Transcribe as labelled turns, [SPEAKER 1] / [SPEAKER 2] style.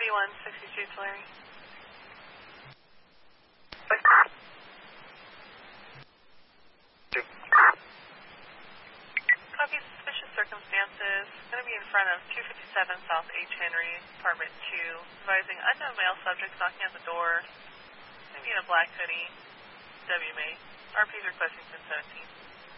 [SPEAKER 1] 4162 Tulare. Copy, suspicious circumstances. Going to be in front of 257 South H. Henry, apartment 2. Advising unknown male subjects knocking at the door. Maybe in a black hoodie. W. May. RP's requesting 1017.